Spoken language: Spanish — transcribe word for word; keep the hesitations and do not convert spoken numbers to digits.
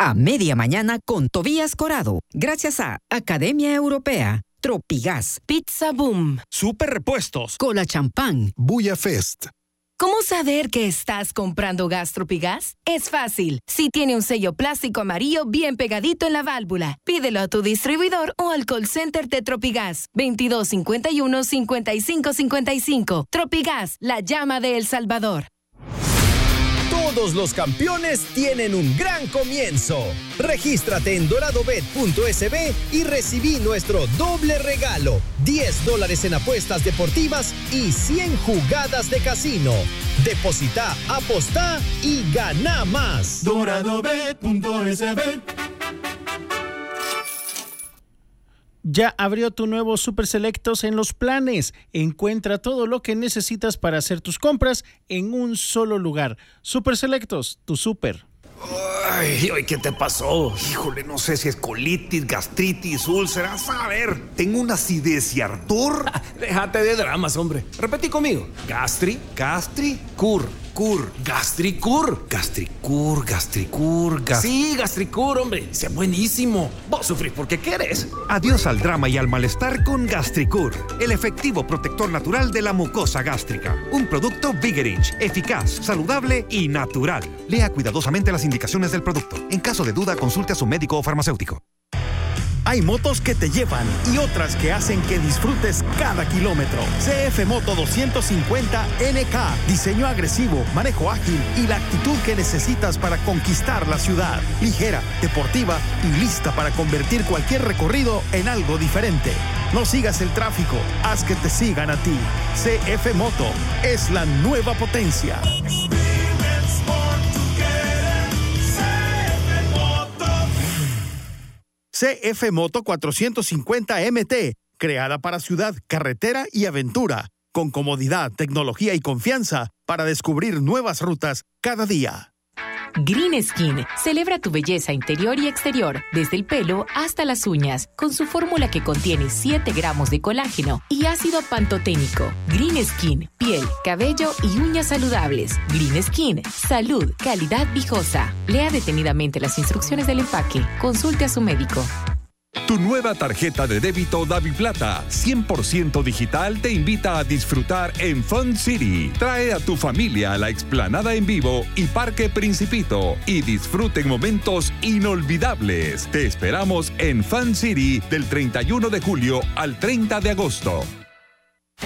a media mañana con Tobías Corado, gracias a Academia Europea, Tropigas, Pizza Boom, Super Repuestos, Cola Champán, Bulla Fest. ¿Cómo saber que estás comprando gas Tropigas? Es fácil. Si tiene un sello plástico amarillo bien pegadito en la válvula, pídelo a tu distribuidor o al call center de Tropigas. veintidós cincuenta y uno, cincuenta y cinco cincuenta y cinco. Tropigas, la llama de El Salvador. Todos los campeones tienen un gran comienzo. Regístrate en doradobet punto es be y recibí nuestro doble regalo. diez dólares en apuestas deportivas y cien jugadas de casino. Deposita, apostá y gana más. doradobet punto es be. Ya abrió tu nuevo Super Selectos en Los Planes. Encuentra todo lo que necesitas para hacer tus compras en un solo lugar. Super Selectos, tu super. Ay, ay, ¿qué te pasó? Híjole, no sé si es colitis, gastritis, úlceras. A ver, tengo una acidez y ardor. Ah, déjate de dramas, hombre. Repetí conmigo. Gastri, Gastri, cur, cur, gastricur. gastricur, gastricur, gas... Sí, gastricur, hombre. Sea buenísimo. Vos sufrís porque querés. Adiós al drama y al malestar con Gastricur, el efectivo protector natural de la mucosa gástrica. Un producto Vigerich, eficaz, saludable y natural. Lea cuidadosamente las indicaciones del producto. En caso de duda, consulte a su médico o farmacéutico. Hay motos que te llevan y otras que hacen que disfrutes cada kilómetro. C F Moto doscientos cincuenta N K. Diseño agresivo, manejo ágil y la actitud que necesitas para conquistar la ciudad. Ligera, deportiva y lista para convertir cualquier recorrido en algo diferente. No sigas el tráfico, haz que te sigan a ti. C F Moto es la nueva potencia. C F Moto cuatrocientos cincuenta M T, creada para ciudad, carretera y aventura, con comodidad, tecnología y confianza para descubrir nuevas rutas cada día. Green Skin celebra tu belleza interior y exterior, desde el pelo hasta las uñas, con su fórmula que contiene siete gramos de colágeno y ácido pantoténico. Green Skin, piel, cabello y uñas saludables. Green Skin, salud, calidad viejosa. Lea detenidamente las instrucciones del empaque. Consulte a su médico. Tu nueva tarjeta de débito DaviPlata cien por ciento digital te invita a disfrutar en Fun City. Trae a tu familia a la explanada en vivo y Parque Principito y disfruten momentos inolvidables. Te esperamos en Fun City del treinta y uno de julio al treinta de agosto.